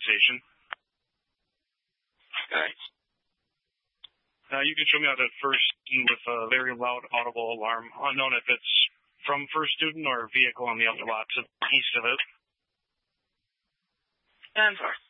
station. Okay. You can show me out at first with a very loud audible alarm, unknown if it's from first student or vehicle on the other lot to the east of it. 10-4.